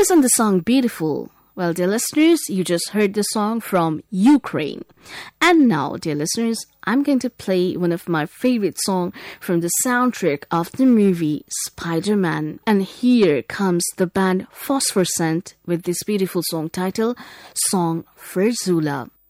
Isn't the song beautiful? Well, dear listeners, you just heard the song from Ukraine. And now, dear listeners, I'm going to play one of my favorite songs from the soundtrack of the movie Spider-Man. And here comes the band Phosphorescent with this beautiful song titled Song for Zula.